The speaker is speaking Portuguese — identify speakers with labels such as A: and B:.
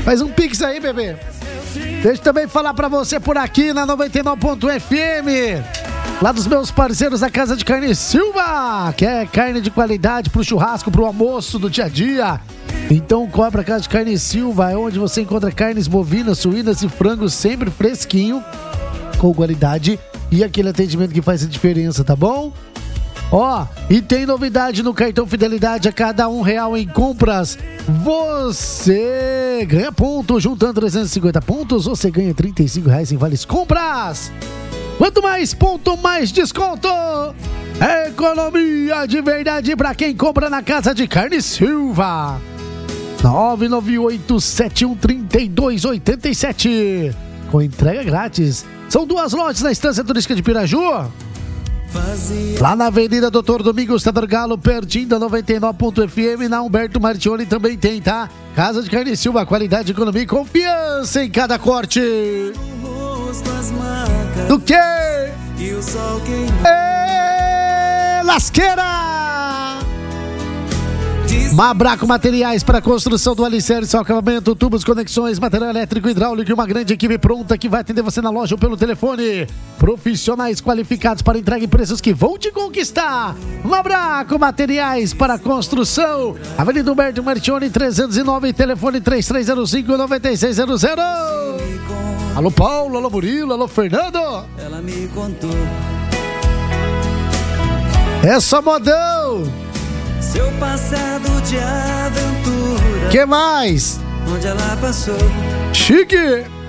A: Faz um pix aí, bebê. Deixa eu também falar pra você por aqui na 99.FM, lá dos meus parceiros da Casa de Carne Silva, que é carne de qualidade pro churrasco, pro almoço do dia a dia. Então corre pra Casa de Carne Silva, é onde você encontra carnes bovinas, suínas e frangos sempre fresquinho, com qualidade e aquele atendimento que faz a diferença, tá bom? Ó, e tem novidade no cartão Fidelidade. A cada R$1 em compras, você ganha ponto. Juntando 350 pontos, você ganha R$35 em vales compras. Quanto mais ponto, mais desconto. Economia de verdade pra quem compra na Casa de Carne Silva. 998-713287. Com entrega grátis. São 2 lojas na Estância Turística de Piraju. Lá na Avenida Doutor Domingos Tadargalo, pertinho da 99.FM, na Humberto Martioli também tem, tá? Casa de Carne Silva, qualidade, economia e confiança em cada corte. Do que? Lasqueira! Mabraco Materiais para construção do alicerce, acabamento, tubos, conexões, material elétrico, hidráulico e uma grande equipe pronta que vai atender você na loja ou pelo telefone. Profissionais qualificados para entrega em preços que vão te conquistar. Mabraco Materiais para construção, Avenida Humberto Martioni 309, telefone 3305-9600. Alô Paulo, alô Murilo, alô Fernando. Ela me contou. É só modão.
B: Seu passado de aventura.
A: Que mais?
B: Onde ela passou.
A: Chique.